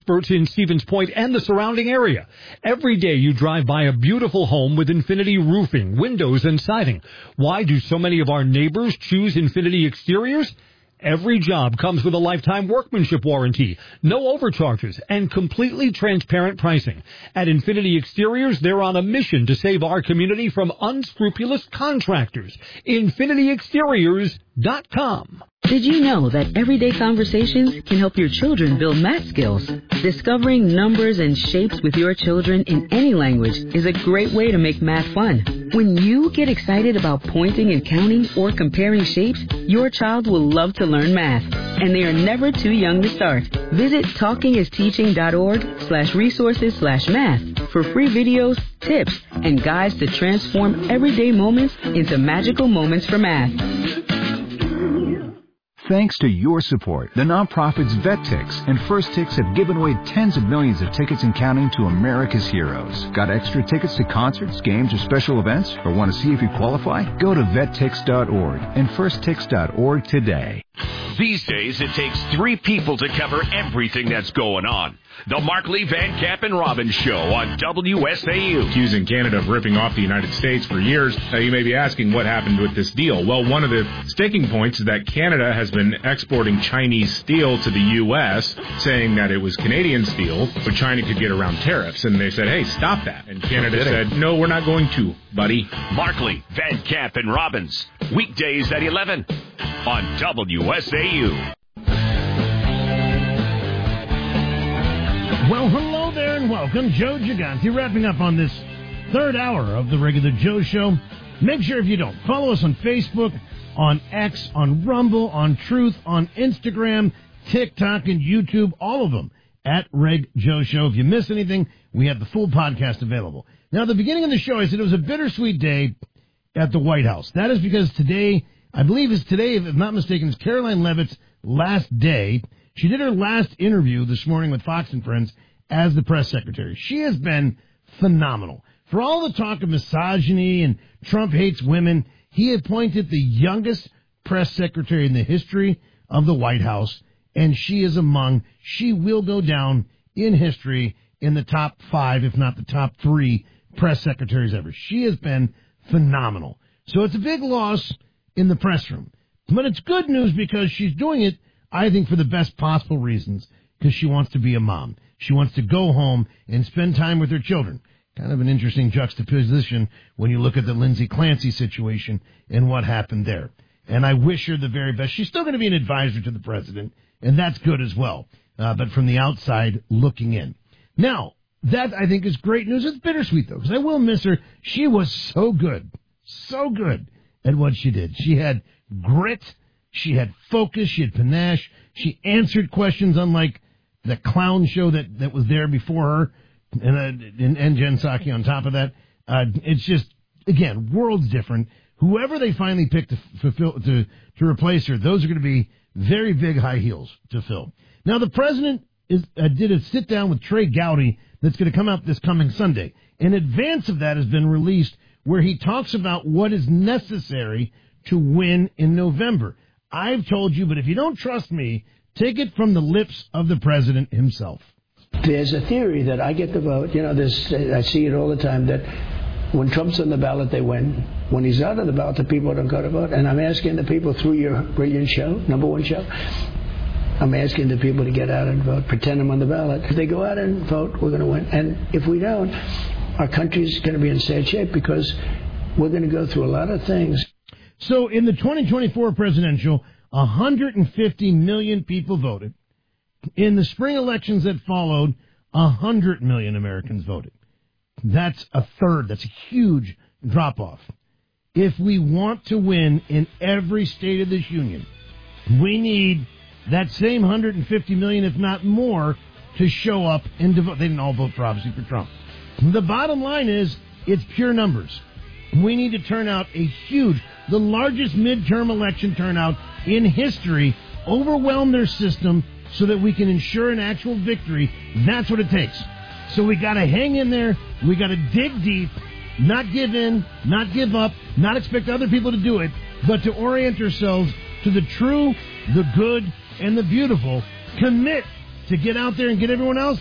experts in Stevens Point and the surrounding area. Every day you drive by a beautiful home with Infinity Roofing, windows, and siding. Why do so many of our neighbors choose Infinity Exteriors? Every job comes with a lifetime workmanship warranty, no overcharges, and completely transparent pricing. At Infinity Exteriors, they're on a mission to save our community from unscrupulous contractors. InfinityExteriors.com. Did you know that everyday conversations can help your children build math skills? Discovering numbers and shapes with your children in any language is a great way to make math fun. When you get excited about pointing and counting or comparing shapes, your child will love to learn math. And they are never too young to start. Visit talkingisteaching.org/resources/math for free videos, tips, and guides to transform everyday moments into magical moments for math. Thanks to your support, the nonprofits VetTix and First Tix have given away tens of millions of tickets and counting to America's heroes. Got extra tickets to concerts, games, or special events? Or want to see if you qualify? Go to vettix.org and firsttix.org today. These days, it takes 3 people to cover everything that's going on. The Markley, Van Camp, and Robbins Show on WSAU. Accusing Canada of ripping off the United States for years. You may be asking what happened with this deal. Well, one of the sticking points is that Canada has been exporting Chinese steel to the U.S., saying that it was Canadian steel, so China could get around tariffs. And they said, hey, stop that. And Canada said, no, we're not going to, buddy. Markley, Van Camp, and Robbins. Weekdays at 11 on WSAU. Well, hello there and welcome. Joe Gigante wrapping up on this third hour of the regular Joe Show. Make sure if you don't, follow us on Facebook, on X, on Rumble, on Truth, on Instagram, TikTok, and YouTube, all of them at Reg Joe Show. If you miss anything, we have the full podcast available. Now, at the beginning of the show, I said it was a bittersweet day at the White House. That is because today, I believe is today, if I'm not mistaken, is Caroline Leavitt's last day. She did her last interview this morning with Fox and Friends as the press secretary. She has been phenomenal. For all the talk of misogyny and Trump hates women, he appointed the youngest press secretary in the history of the White House, and she will go down in history in the top 5, if not the top 3 press secretaries ever. She has been phenomenal. So it's a big loss in the press room. But it's good news because she's doing it, I think, for the best possible reasons, because she wants to be a mom. She wants to go home and spend time with her children. Kind of an interesting juxtaposition when you look at the Lindsay Clancy situation and what happened there. And I wish her the very best. She's still going to be an advisor to the president, and that's good as well, but from the outside looking in. Now, that, I think, is great news. It's bittersweet, though, because I will miss her. She was so good at what she did. She had grit. She had focus. She had panache. She answered questions unlike the clown show that was there before her, and Jen Psaki on top of that. It's just, again, worlds different. Whoever they finally pick to replace her, those are going to be very big high heels to fill. Now, the president did a sit-down with Trey Gowdy that's going to come out this coming Sunday. In advance of that has been released where he talks about what is necessary to win in November. I've told you, but if you don't trust me, take it from the lips of the president himself. There's a theory that I get the vote. You know, I see it all the time, that when Trump's on the ballot, they win. When he's out of the ballot, the people don't go to vote. And I'm asking the people through your brilliant show, number one show, I'm asking the people to get out and vote, pretend I'm on the ballot. If they go out and vote, we're going to win. And if we don't, our country's going to be in sad shape because we're going to go through a lot of things. So in the 2024 presidential, 150 million people voted. In the spring elections that followed, 100 million Americans voted. That's a third. That's a huge drop-off. If we want to win in every state of this union, we need that same 150 million, if not more, to show up and to vote. They didn't all vote, obviously, for Trump. The bottom line is, it's pure numbers. We need to turn out the largest midterm election turnout in history, overwhelm their system so that we can ensure an actual victory. That's what it takes. So we got to hang in there. We got to dig deep, not give in, not give up, not expect other people to do it, but to orient ourselves to the true, the good, and the beautiful. Commit to get out there and get everyone else